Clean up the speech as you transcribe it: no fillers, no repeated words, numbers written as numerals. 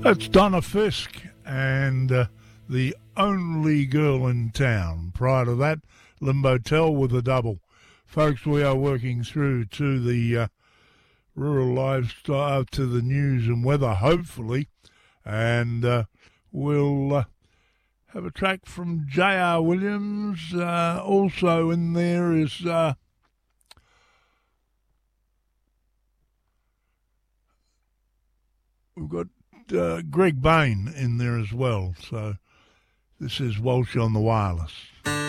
That's Donna Fisk and The Only Girl in Town. Prior to that, Limbo Tell with a double. Folks, we are working through to the rural lifestyle, to the news and weather, hopefully. And we'll have a track from J.R. Williams. Also in there is... we've got Greg Bain in there as well. So this is Walsh on the Wireless.